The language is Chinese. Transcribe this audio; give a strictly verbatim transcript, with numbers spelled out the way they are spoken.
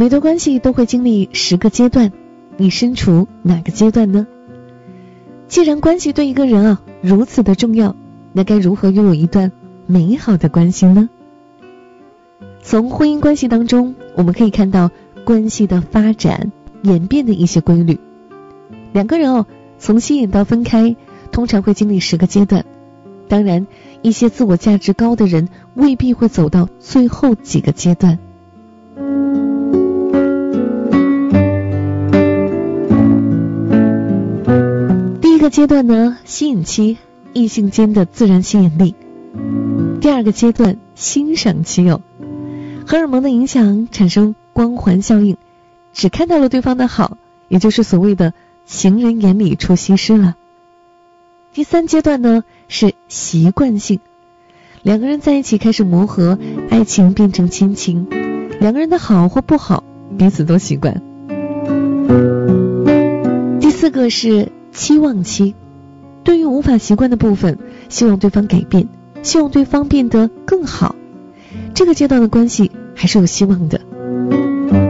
每段关系都会经历十个阶段，你身处哪个阶段呢？既然关系对一个人啊如此的重要，那该如何拥有一段美好的关系呢？从婚姻关系当中，我们可以看到关系的发展演变的一些规律。两个人哦，从吸引到分开，通常会经历十个阶段。当然，一些自我价值高的人未必会走到最后几个阶段。第一个阶段呢，吸引期，异性间的自然吸引力。第二个阶段，欣赏期哦，荷尔蒙的影响产生光环效应，只看到了对方的好，也就是所谓的情人眼里出西施了。第三阶段呢，是习惯性，两个人在一起开始磨合，爱情变成亲情，两个人的好或不好彼此都习惯。第四个是期望期，对于无法习惯的部分，希望对方改变，希望对方变得更好，这个阶段的关系还是有希望的。